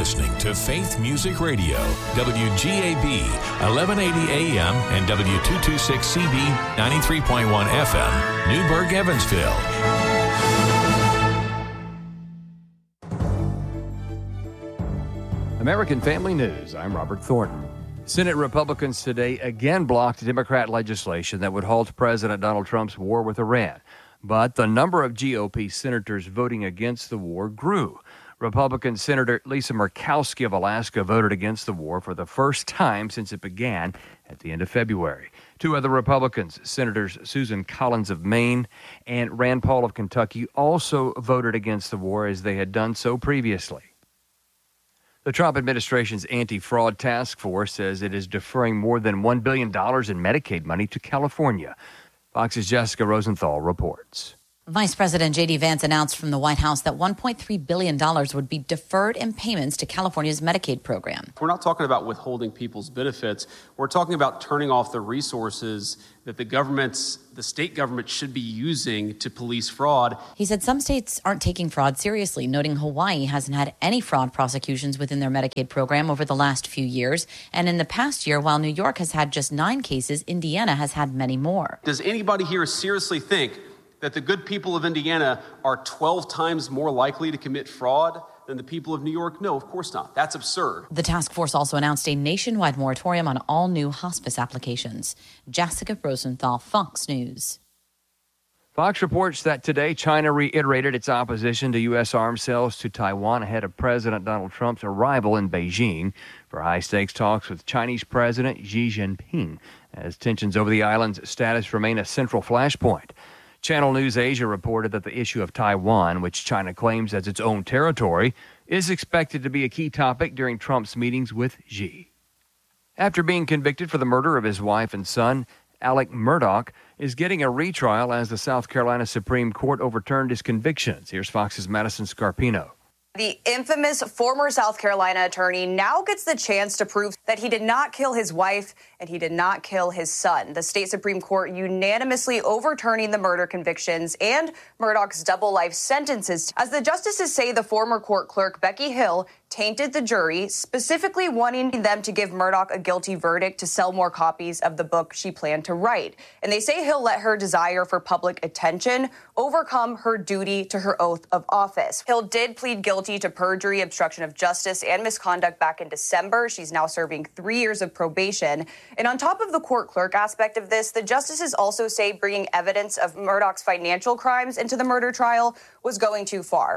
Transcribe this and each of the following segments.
listening to Faith Music Radio, WGAB, 1180 AM and W226CB, 93.1 FM, Newburgh, Evansville. American Family News, I'm Robert Thornton. Senate Republicans today again blocked Democrat legislation that would halt President Donald Trump's war with Iran. But the number of GOP senators voting against the war grew. Republican Senator Lisa Murkowski of Alaska voted against the war for the first time since it began at the end of February. Two other Republicans, Senators Susan Collins of Maine and Rand Paul of Kentucky, also voted against the war as they had done so previously. The Trump administration's anti-fraud task force says it is deferring more than $1 billion in Medicaid money to California. Fox's Jessica Rosenthal reports. Vice President J.D. Vance announced from the White House that $1.3 billion would be deferred in payments to California's Medicaid program. We're not talking about withholding people's benefits. We're talking about turning off the resources that the state government should be using to police fraud. He said some states aren't taking fraud seriously, noting Hawaii hasn't had any fraud prosecutions within their Medicaid program over the last few years. And in the past year, while New York has had just 9 cases, Indiana has had many more. Does anybody here seriously think that the good people of Indiana are 12 times more likely to commit fraud than the people of New York? No, of course not. That's absurd. The task force also announced a nationwide moratorium on all new hospice applications. Jessica Rosenthal, Fox News. Fox reports that today China reiterated its opposition to U.S. arms sales to Taiwan ahead of President Donald Trump's arrival in Beijing for high-stakes talks with Chinese President Xi Jinping, as tensions over the island's status remain a central flashpoint. Channel News Asia reported that the issue of Taiwan, which China claims as its own territory, is expected to be a key topic during Trump's meetings with Xi. After being convicted for the murder of his wife and son, Alec Murdaugh is getting a retrial as the South Carolina Supreme Court overturned his convictions. Here's Fox's Madison Scarpino. The infamous former South Carolina attorney now gets the chance to prove that he did not kill his wife and he did not kill his son. The state Supreme Court unanimously overturning the murder convictions and Murdaugh's double life sentences. As the justices say, the former court clerk, Becky Hill, tainted the jury, specifically wanting them to give Murdaugh a guilty verdict to sell more copies of the book she planned to write. And they say Hill let her desire for public attention overcome her duty to her oath of office. Hill did plead guilty to perjury, obstruction of justice, and misconduct back in December. She's now serving 3 years of probation. And on top of the court clerk aspect of this, the justices also say bringing evidence of Murdaugh's financial crimes into the murder trial was going too far.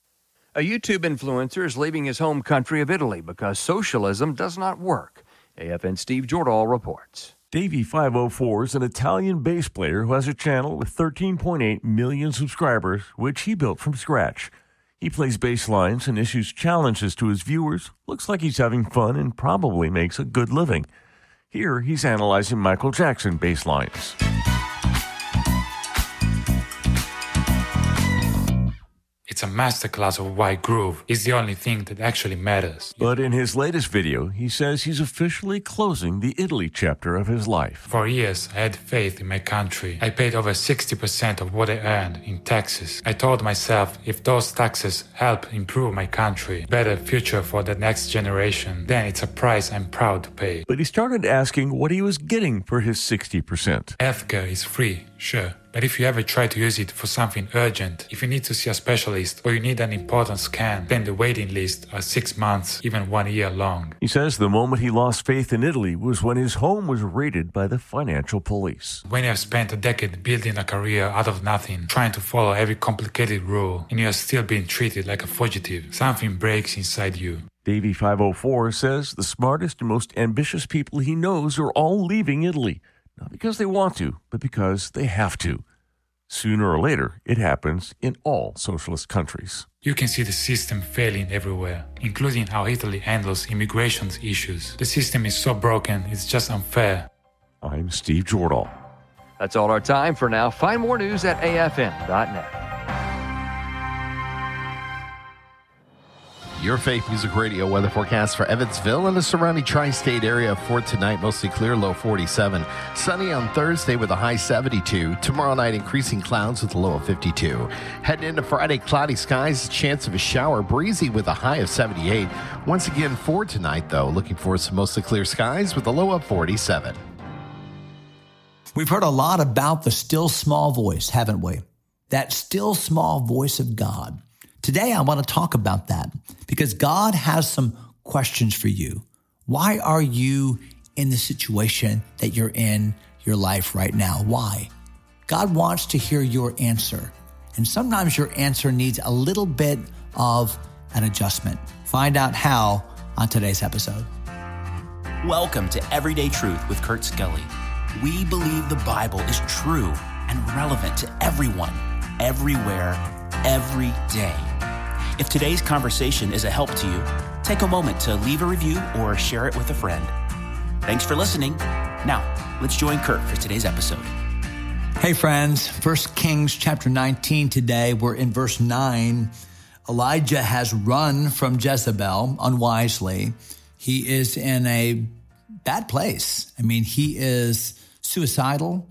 A YouTube influencer is leaving his home country of Italy because socialism does not work. AFN Steve Jordahl reports. Davey504 is an Italian bass player who has a channel with 13.8 million subscribers, which he built from scratch. He plays bass lines and issues challenges to his viewers. Looks like he's having fun and probably makes a good living. Here, he's analyzing Michael Jackson bass lines. It's a masterclass of why groove is the only thing that actually matters. But in his latest video, he says he's officially closing the Italy chapter of his life. For years, I had faith in my country. I paid over 60% of what I earned in taxes. I told myself, if those taxes help improve my country, better future for the next generation, then it's a price I'm proud to pay. But he started asking what he was getting for his 60%. Healthcare is free, sure. But if you ever try to use it for something urgent, if you need to see a specialist or you need an important scan, then the waiting lists are 6 months, even 1 year long. He says the moment he lost faith in Italy was when his home was raided by the financial police. When you have spent a decade building a career out of nothing, trying to follow every complicated rule, and you are still being treated like a fugitive, something breaks inside you. Davey504 says the smartest and most ambitious people he knows are all leaving Italy. Not because they want to, but because they have to. Sooner or later, it happens in all socialist countries. You can see the system failing everywhere, including how Italy handles immigration issues. The system is so broken, it's just unfair. I'm Steve Jordahl. That's all our time for now. Find more news at afn.net. Your Faith Music Radio weather forecast for Evansville and the surrounding tri-state area for tonight, mostly clear, low 47. Sunny on Thursday with a high 72. Tomorrow night, increasing clouds with a low of 52. Heading into Friday, cloudy skies, chance of a shower, breezy with a high of 78. Once again for tonight, though, looking for some mostly clear skies with a low of 47. We've heard a lot about the still small voice, haven't we? That still small voice of God. Today, I want to talk about that because God has some questions for you. Why are you in the situation that you're in your life right now? Why? God wants to hear your answer. And sometimes your answer needs a little bit of an adjustment. Find out how on today's episode. Welcome to Everyday Truth with Kurt Skelly. We believe the Bible is true and relevant to everyone, everywhere, every day. If today's conversation is a help to you, take a moment to leave a review or share it with a friend. Thanks for listening. Now, let's join Kurt for today's episode. Hey friends, 1 Kings chapter 19 today. We're in verse 9. Elijah has run from Jezebel unwisely. He is in a bad place. I mean, he is suicidal.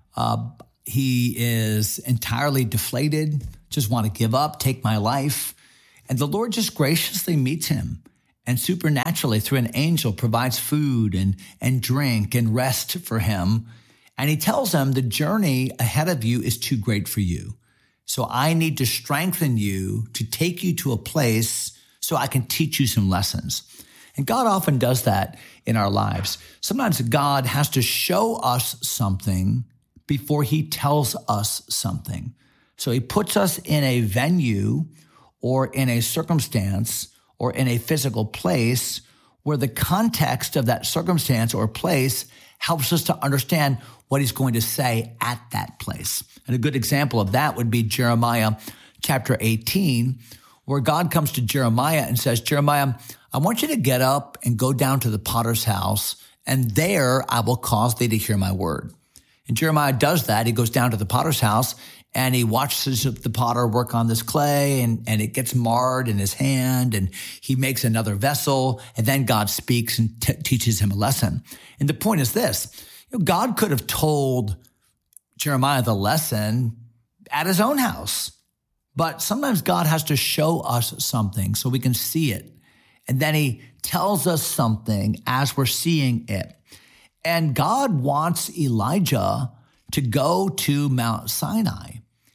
He is entirely deflated, just want to give up, take my life. And the Lord just graciously meets him and supernaturally through an angel provides food and drink and rest for him. And he tells him the journey ahead of you is too great for you. So I need to strengthen you to take you to a place so I can teach you some lessons. And God often does that in our lives. Sometimes God has to show us something before he tells us something. So he puts us in a venue or in a circumstance or in a physical place where the context of that circumstance or place helps us to understand what he's going to say at that place. And a good example of that would be Jeremiah chapter 18, where God comes to Jeremiah and says, Jeremiah, I want you to get up and go down to the potter's house, and there I will cause thee to hear my word. And Jeremiah does that. He goes down to the potter's house and he watches the potter work on this clay and it gets marred in his hand and he makes another vessel. And then God speaks and teaches him a lesson. And the point is this, God could have told Jeremiah the lesson at his own house, but sometimes God has to show us something so we can see it. And then he tells us something as we're seeing it. And God wants Elijah to go to Mount Sinai,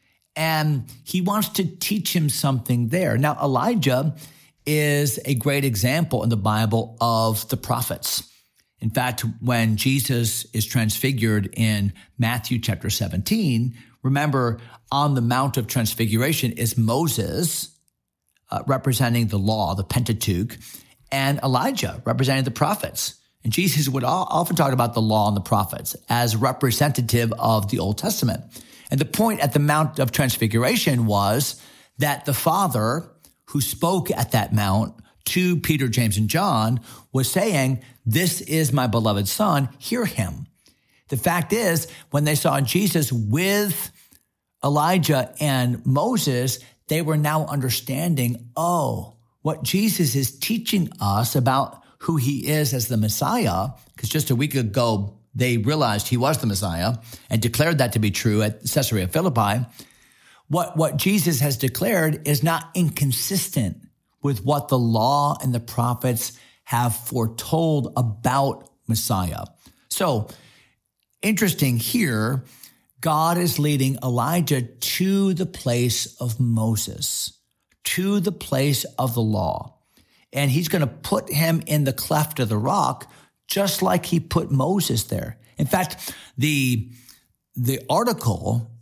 and he wants to teach him something there. Now, Elijah is a great example in the Bible of the prophets. In fact, when Jesus is transfigured in Matthew chapter 17, remember on the Mount of Transfiguration is Moses representing the law, the Pentateuch, and Elijah representing the prophets. And Jesus would often talk about the law and the prophets as representative of the Old Testament. And the point at the Mount of Transfiguration was that the Father who spoke at that mount to Peter, James, and John was saying, this is my beloved Son, hear him. The fact is, when they saw Jesus with Elijah and Moses, they were now understanding, what Jesus is teaching us about who he is as the Messiah, because just a week ago, they realized he was the Messiah and declared that to be true at Caesarea Philippi. What Jesus has declared is not inconsistent with what the law and the prophets have foretold about Messiah. So, interesting here, God is leading Elijah to the place of Moses, to the place of the law. And he's going to put him in the cleft of the rock, just like he put Moses there. In fact, the article,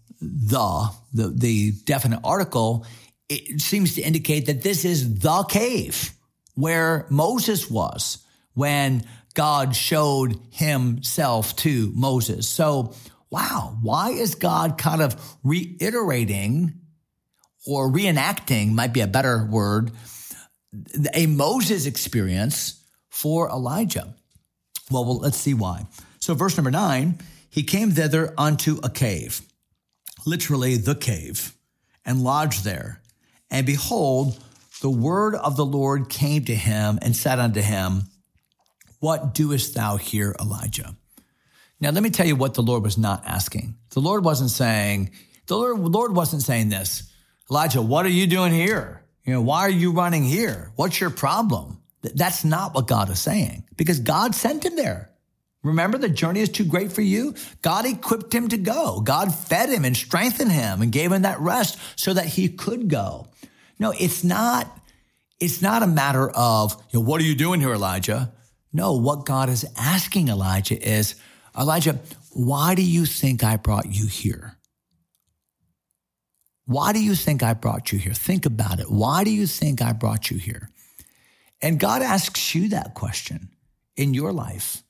the definite article, it seems to indicate that this is the cave where Moses was when God showed himself to Moses. So, wow, why is God kind of reiterating or reenacting, might be a better word, a Moses experience for Elijah? Well, let's see why. So verse number 9, he came thither unto a cave, literally the cave, and lodged there. And behold, the word of the Lord came to him and said unto him, what doest thou here, Elijah? Now, let me tell you what the Lord was not asking. The Lord wasn't saying this, Elijah, what are you doing here? Why are you running here? What's your problem? That's not what God is saying, because God sent him there. Remember, the journey is too great for you. God equipped him to go. God fed him and strengthened him and gave him that rest so that he could go. No, it's not a matter of, what are you doing here, Elijah? No, what God is asking Elijah is, Elijah, why do you think I brought you here? Why do you think I brought you here? Think about it. Why do you think I brought you here? And God asks you that question in your life.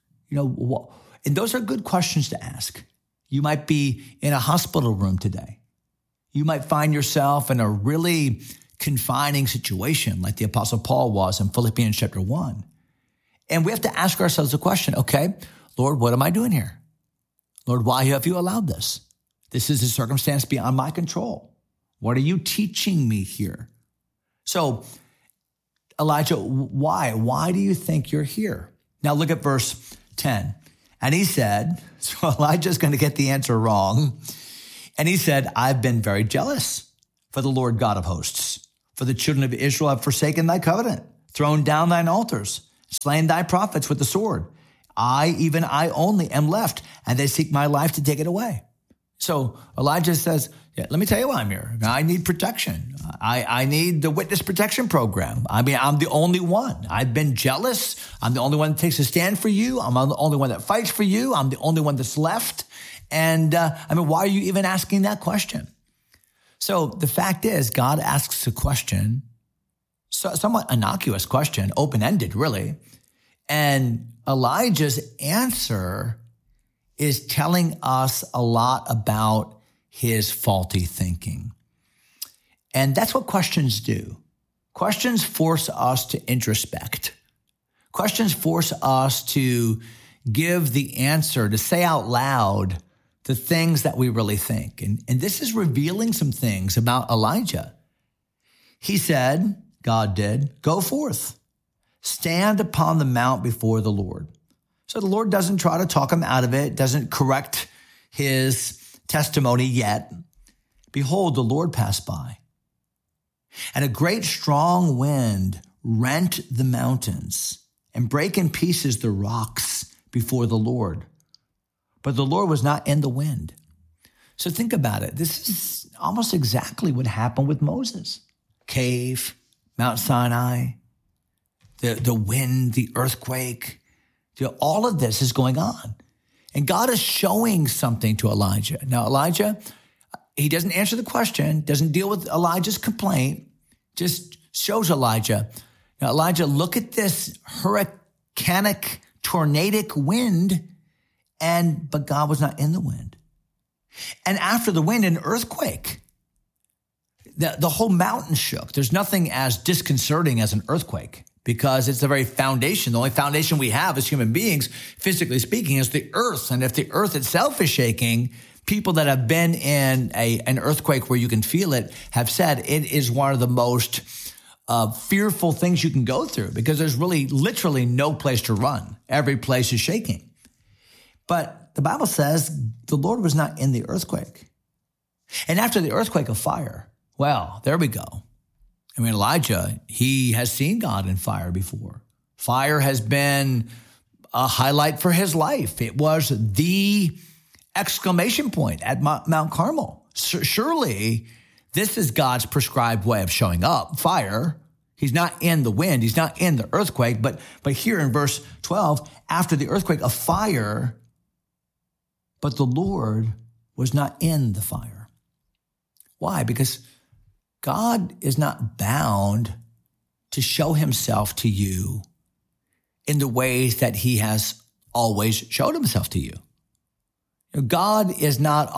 And those are good questions to ask. You might be in a hospital room today. You might find yourself in a really confining situation like the Apostle Paul was in Philippians chapter 1. And we have to ask ourselves the question, okay, Lord, what am I doing here? Lord, why have you allowed this? This is a circumstance beyond my control. What are you teaching me here? So, Elijah, why? Why do you think you're here? Now look at verse 10. And he said, so Elijah's going to get the answer wrong. And he said, I've been very jealous for the Lord God of hosts. For the children of Israel have forsaken thy covenant, thrown down thine altars, slain thy prophets with the sword. Even I only am left, and they seek my life to take it away. So Elijah says, let me tell you why I'm here. I need protection. I need the witness protection program. I'm the only one. I've been jealous. I'm the only one that takes a stand for you. I'm the only one that fights for you. I'm the only one that's left. And why are you even asking that question? So the fact is, God asks a question, somewhat innocuous question, open-ended really. And Elijah's answer is telling us a lot about his faulty thinking. And that's what questions do. Questions force us to introspect. Questions force us to give the answer, to say out loud the things that we really think. And this is revealing some things about Elijah. He said, God did, go forth, stand upon the mount before the Lord. So the Lord doesn't try to talk him out of it, doesn't correct his testimony yet. Behold, the Lord passed by, and a great strong wind rent the mountains and brake in pieces the rocks before the Lord. But the Lord was not in the wind. So think about it. This is almost exactly what happened with Moses. Cave, Mount Sinai, the wind, the earthquake. All of this is going on. And God is showing something to Elijah. Now, Elijah, he doesn't answer the question, doesn't deal with Elijah's complaint, just shows Elijah. Now, Elijah, look at this hurricanic, tornadic wind, but God was not in the wind. And after the wind, an earthquake. The whole mountain shook. There's nothing as disconcerting as an earthquake, because it's the very foundation. The only foundation we have as human beings, physically speaking, is the earth. And if the earth itself is shaking, people that have been in an earthquake where you can feel it have said it is one of the most fearful things you can go through, because there's really literally no place to run. Every place is shaking. But the Bible says the Lord was not in the earthquake. And after the earthquake, a fire. Well, there we go. Elijah, he has seen God in fire before. Fire has been a highlight for his life. It was the exclamation point at Mount Carmel. Surely this is God's prescribed way of showing up. Fire. He's not in the wind. He's not in the earthquake. But here in verse 12, after the earthquake, a fire, but the Lord was not in the fire. Why? Because God is not bound to show himself to you in the ways that he has always showed himself to you. God is not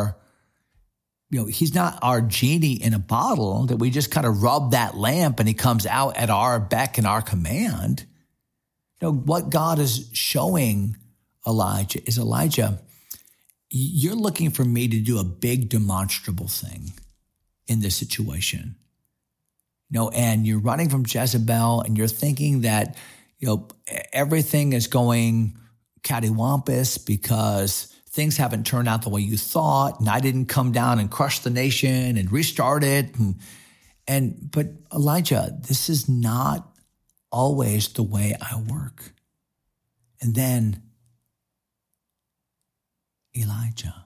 he's not our genie in a bottle that we just kind of rub that lamp and he comes out at our beck and our command. What God is showing Elijah is, Elijah, you're looking for me to do a big demonstrable thing in this situation. and you're running from Jezebel and you're thinking that, everything is going cattywampus because things haven't turned out the way you thought, and I didn't come down and crush the nation and restart it. But Elijah, this is not always the way I work. And then Elijah,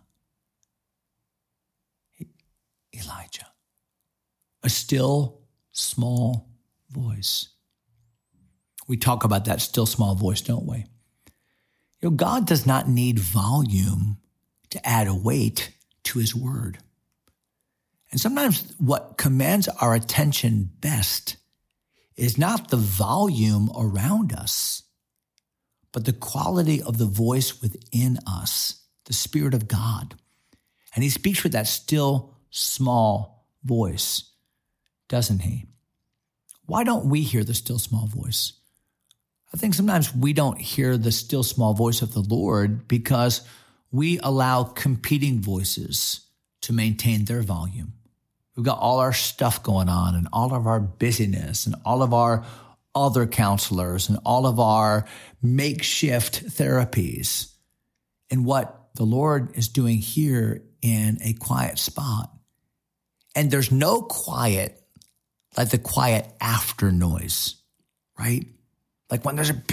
a still small voice. We talk about that still small voice, don't we? God does not need volume to add a weight to his word. And sometimes what commands our attention best is not the volume around us, but the quality of the voice within us, the Spirit of God. And he speaks with that still small voice, doesn't he? Why don't we hear the still small voice? I think sometimes we don't hear the still small voice of the Lord because we allow competing voices to maintain their volume. We've got all our stuff going on and all of our busyness and all of our other counselors and all of our makeshift therapies. And what the Lord is doing here in a quiet spot. And there's no quiet like the quiet after noise, right? Like when there's a